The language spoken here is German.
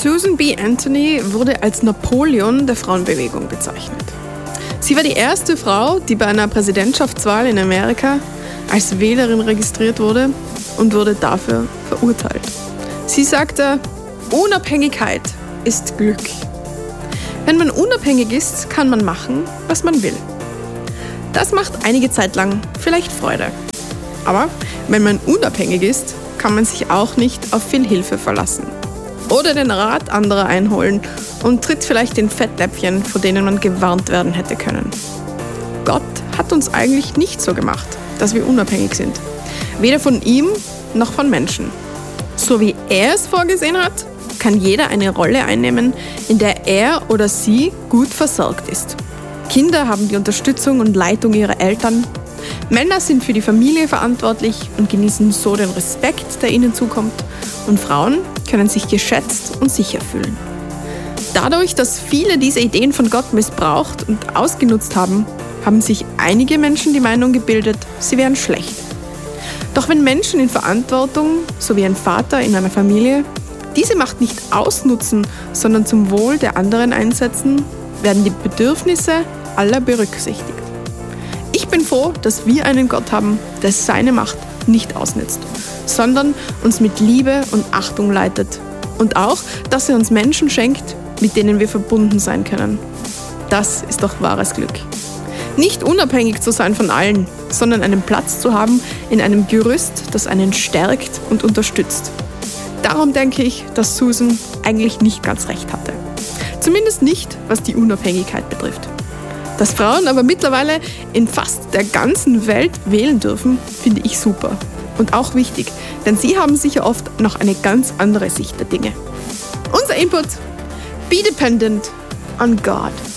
Susan B. Anthony wurde als Napoleon der Frauenbewegung bezeichnet. Sie war die erste Frau, die bei einer Präsidentschaftswahl in Amerika als Wählerin registriert wurde und wurde dafür verurteilt. Sie sagte, Unabhängigkeit ist Glück. Wenn man unabhängig ist, kann man machen, was man will. Das macht einige Zeit lang vielleicht Freude. Aber wenn man unabhängig ist, kann man sich auch nicht auf viel Hilfe verlassen. Oder den Rat anderer einholen und tritt vielleicht in Fettnäpfchen, vor denen man gewarnt werden hätte können. Gott hat uns eigentlich nicht so gemacht, dass wir unabhängig sind. Weder von ihm noch von Menschen. So wie er es vorgesehen hat, kann jeder eine Rolle einnehmen, in der er oder sie gut versorgt ist. Kinder haben die Unterstützung und Leitung ihrer Eltern. Männer sind für die Familie verantwortlich und genießen so den Respekt, der ihnen zukommt. Und Frauen können sich geschätzt und sicher fühlen. Dadurch, dass viele diese Ideen von Gott missbraucht und ausgenutzt haben, haben sich einige Menschen die Meinung gebildet, sie wären schlecht. Doch wenn Menschen in Verantwortung, so wie ein Vater in einer Familie, diese Macht nicht ausnutzen, sondern zum Wohl der anderen einsetzen, werden die Bedürfnisse aller berücksichtigt. Ich bin froh, dass wir einen Gott haben, der seine Macht nicht ausnutzt, sondern uns mit Liebe und Achtung leitet. Und auch, dass er uns Menschen schenkt, mit denen wir verbunden sein können. Das ist doch wahres Glück. Nicht unabhängig zu sein von allen, sondern einen Platz zu haben in einem Gerüst, das einen stärkt und unterstützt. Darum denke ich, dass Susan eigentlich nicht ganz recht hatte. Zumindest nicht, was die Unabhängigkeit betrifft. Dass Frauen aber mittlerweile in fast der ganzen Welt wählen dürfen, finde ich super. Und auch wichtig, denn sie haben sicher oft noch eine ganz andere Sicht der Dinge. Unser Input: Be dependent on God.